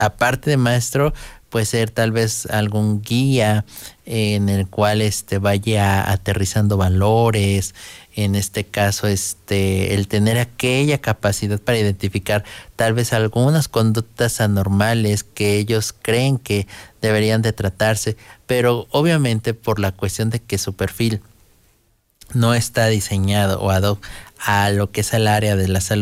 aparte de maestro, puede ser tal vez algún guía en el cual vaya aterrizando valores. En este caso, el tener aquella capacidad para identificar tal vez algunas conductas anormales que ellos creen que deberían de tratarse, pero obviamente por la cuestión de que su perfil no está diseñado o ad hoc a lo que es el área de la salud